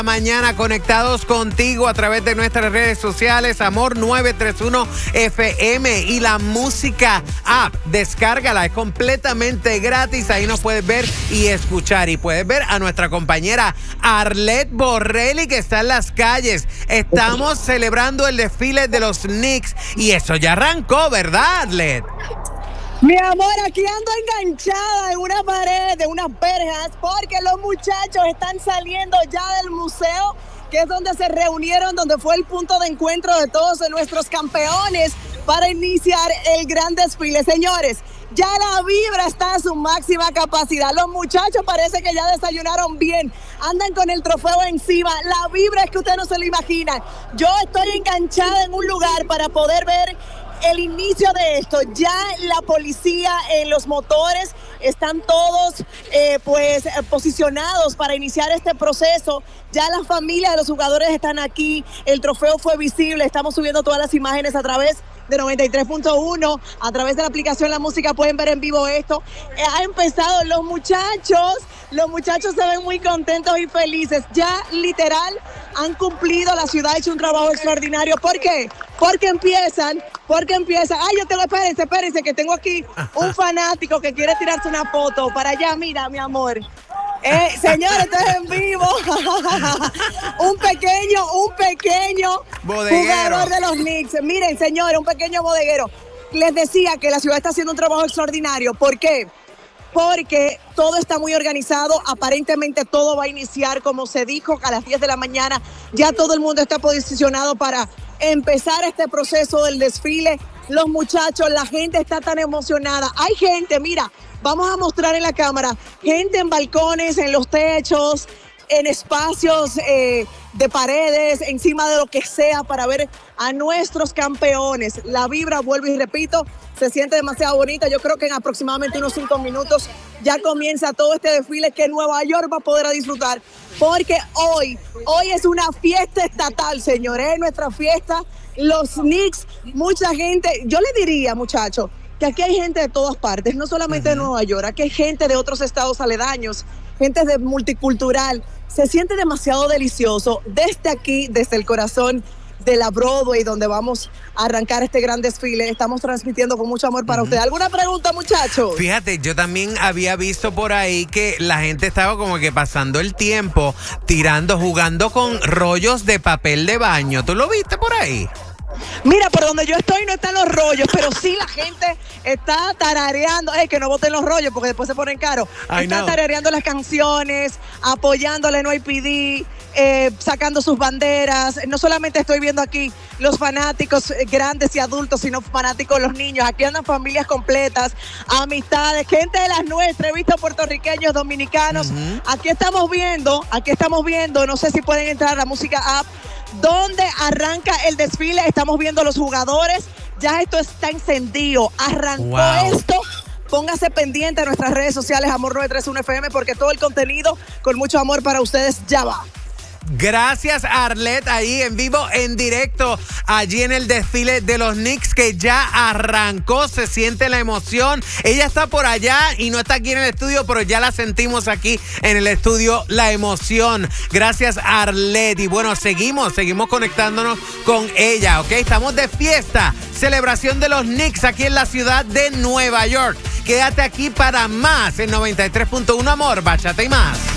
Mañana conectados contigo a través de nuestras redes sociales, Amor 931 FM y la música app. Descárgala, es completamente gratis. Ahí nos puedes ver y escuchar. Y puedes ver a nuestra compañera Arlette Borrelli, que está en las calles. Estamos celebrando el desfile de los Knicks y eso ya arrancó, ¿verdad, Arlette? Mi amor, aquí ando enganchada en una pared, de unas verjas, porque los muchachos están saliendo ya del museo, que es donde se reunieron, donde fue el punto de encuentro de todos nuestros campeones para iniciar el gran desfile. Señores, ya la vibra está a su máxima capacidad. Los muchachos parece que ya desayunaron bien, andan con el trofeo encima. La vibra es que ustedes no se lo imaginan. Yo estoy enganchada en un lugar para poder ver el inicio de esto. Ya la policía en los motores están todos posicionados para iniciar este proceso. Ya las familias de los jugadores están aquí, el trofeo fue visible, estamos subiendo todas las imágenes a través de 93.1, a través de la aplicación La Música pueden ver en vivo esto. Ha empezado, los muchachos se ven muy contentos y felices. Ya literal han cumplido, la ciudad ha hecho un trabajo extraordinario. ¿Por qué? Porque empiezan. Ay, espérense, que tengo aquí un fanático que quiere tirarse una foto. Para allá, mira, mi amor. Señores, esto es en vivo. un pequeño jugador de los Knicks. Miren, señores, un pequeño bodeguero. Les decía que la ciudad está haciendo un trabajo extraordinario. ¿Por qué? Porque todo está muy organizado, aparentemente todo va a iniciar como se dijo a las 10 de la mañana, ya todo el mundo está posicionado para empezar este proceso del desfile. Los muchachos, la gente está tan emocionada, hay gente, mira, vamos a mostrar en la cámara, gente en balcones, en los techos, en espacios de paredes, encima de lo que sea para ver a nuestros campeones. La vibra, vuelvo y repito, se siente demasiado bonita. Yo creo que en aproximadamente unos 5 minutos ya comienza todo este desfile que Nueva York va a poder disfrutar, porque hoy es una fiesta estatal, señores, nuestra fiesta, los Knicks, mucha gente, yo le diría, muchachos, que aquí hay gente de todas partes, no solamente de Nueva York, aquí hay gente de otros estados aledaños, gente de multicultural. Se siente demasiado delicioso desde aquí, desde el corazón de la Broadway, donde vamos a arrancar este gran desfile. Estamos transmitiendo con mucho amor para ustedes. ¿Alguna pregunta, muchachos? Fíjate, yo también había visto por ahí que la gente estaba como que pasando el tiempo jugando con rollos de papel de baño. ¿Tú lo viste por ahí? Mira, por donde yo estoy no están los rollos, pero sí la gente está tarareando. Que no boten los rollos porque después se ponen caros. Están tarareando las canciones, apoyándole NYPD, sacando sus banderas. No solamente estoy viendo aquí los fanáticos grandes y adultos, sino fanáticos los niños. Aquí andan familias completas, amistades, gente de las nuestras. He visto puertorriqueños, dominicanos. Aquí estamos viendo, no sé si pueden entrar a La Música app, donde arranca el desfile. Estamos viendo los jugadores, ya esto está encendido, arrancó esto. Póngase pendiente a nuestras redes sociales, Amor 931 FM, porque todo el contenido con mucho amor para ustedes ya va. Gracias, Arlette, ahí en vivo, en directo, allí en el desfile de los Knicks, que ya arrancó, se siente la emoción. Ella está por allá y no está aquí en el estudio, pero ya la sentimos aquí en el estudio, la emoción. Gracias, Arlette. Y bueno, seguimos conectándonos con ella, ¿ok? Estamos de fiesta, celebración de los Knicks aquí en la ciudad de Nueva York. Quédate aquí para más en 93.1 Amor, Bachata y más.